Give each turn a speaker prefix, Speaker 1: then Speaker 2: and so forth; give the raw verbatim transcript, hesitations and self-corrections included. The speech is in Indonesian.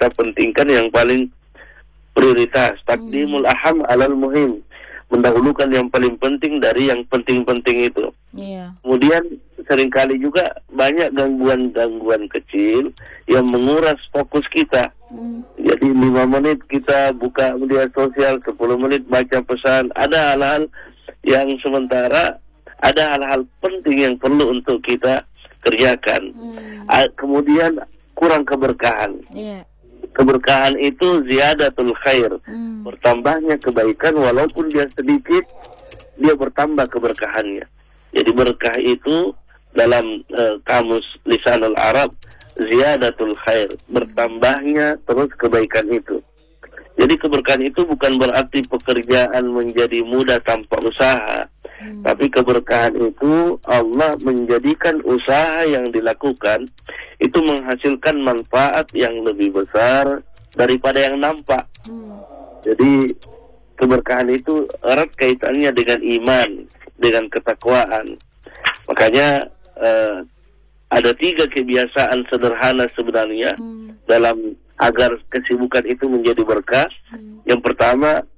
Speaker 1: kita pentingkan yang paling prioritas. Taqdimul aham alal muhim, mendahulukan yang paling penting dari yang penting-penting itu.
Speaker 2: Iya.
Speaker 1: Kemudian seringkali juga banyak gangguan-gangguan kecil yang menguras fokus kita.
Speaker 2: Hmm.
Speaker 1: Jadi lima menit kita buka media sosial, sepuluh menit baca pesan. Ada hal-hal yang sementara, ada hal-hal penting yang perlu untuk kita kerjakan.
Speaker 2: Hmm.
Speaker 1: Kemudian kurang keberkahan.
Speaker 2: Iya.
Speaker 1: Keberkahan itu ziyadatul khair.
Speaker 2: Hmm.
Speaker 1: Bertambahnya kebaikan walaupun dia sedikit, dia bertambah keberkahannya. Jadi berkah itu dalam uh, kamus lisanul Arab ziyadatul khair, bertambahnya terus kebaikan itu. Jadi keberkahan itu bukan berarti pekerjaan menjadi mudah tanpa usaha. Hmm. Tapi keberkahan itu Allah menjadikan usaha yang dilakukan itu menghasilkan manfaat yang lebih besar daripada yang nampak. Hmm. Jadi keberkahan itu erat kaitannya dengan iman, dengan ketakwaan. Makanya uh, ada tiga kebiasaan sederhana sebenarnya hmm. dalam agar kesibukan itu menjadi berkah. Hmm. Yang pertama,